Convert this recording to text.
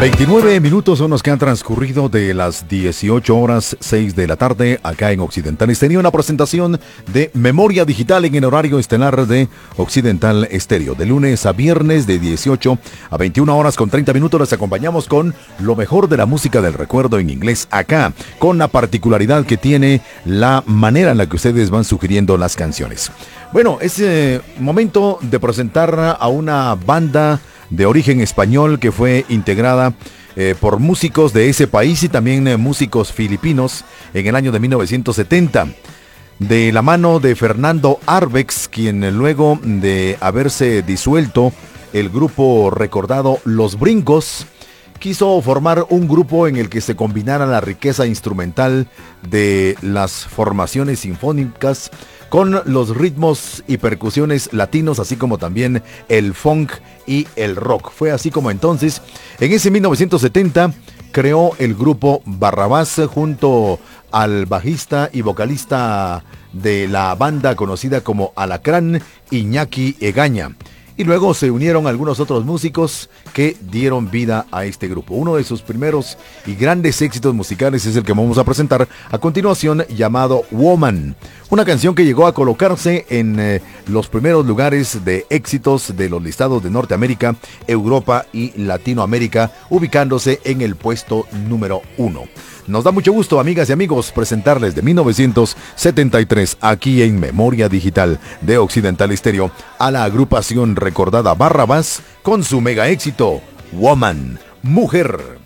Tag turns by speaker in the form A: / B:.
A: 29 minutos son los que han transcurrido de las 18 horas 6 de la tarde acá en Occidental Estéreo. Una presentación de Memoria Digital en el horario estelar de Occidental Estéreo. De lunes a viernes de 18 a 21 horas con 30 minutos les acompañamos con lo mejor de la música del recuerdo en inglés acá, con la particularidad que tiene la manera en la que ustedes van sugiriendo las canciones. Bueno, es momento de presentar a una banda de origen español que fue integrada por músicos de ese país y también músicos filipinos en el año de 1970. De la mano de Fernando Arbex, quien luego de haberse disuelto el grupo recordado Los Brincos, quiso formar un grupo en el que se combinara la riqueza instrumental de las formaciones sinfónicas con los ritmos y percusiones latinos, así como también el funk y el rock. Fue así como entonces, en ese 1970, creó el grupo Barrabás junto al bajista y vocalista de la banda conocida como Alacrán, Iñaki Egaña. Y luego se unieron algunos otros músicos que dieron vida a este grupo. Uno de sus primeros y grandes éxitos musicales es el que vamos a presentar a continuación, llamado Woman. Una canción que llegó a colocarse en los primeros lugares de éxitos de los listados de Norteamérica, Europa y Latinoamérica, ubicándose en el puesto número 1. Nos da mucho gusto, amigas y amigos, presentarles de 1973, aquí en Memoria Digital de Occidental Estéreo, a la agrupación recordada Barrabás con su mega éxito, Woman, Mujer.